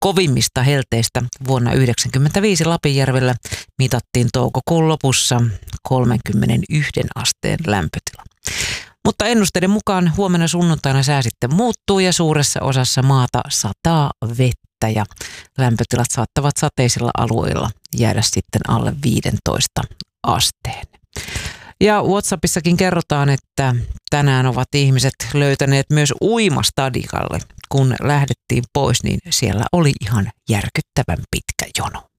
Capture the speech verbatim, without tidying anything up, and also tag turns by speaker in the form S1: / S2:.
S1: kovimmista helteistä vuonna yhdeksänkymmentäviisi Lapinjärvellä mitattiin toukokuun lopussa kolmekymmentäyksi asteen lämpötila. Mutta ennusteiden mukaan huomenna sunnuntaina sää sitten muuttuu ja suuressa osassa maata sataa vettä ja lämpötilat saattavat sateisilla alueilla jäädä sitten alle viisitoista asteen. Ja WhatsAppissakin kerrotaan, että tänään ovat ihmiset löytäneet myös uimastadikalle. Kun lähdettiin pois, niin siellä oli ihan järkyttävän pitkä jono.